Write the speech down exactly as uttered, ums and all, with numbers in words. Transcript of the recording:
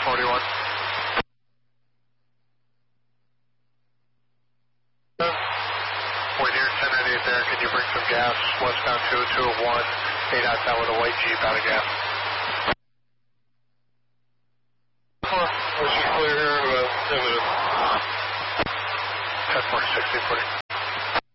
forty-one. Wait here, ten ninety-eight there. Can you bring some gas? Westbound two oh two oh one, eight out down with a white Jeep out of gas. Let's just clear here in about ten minutes. ten forty-six, eight forty.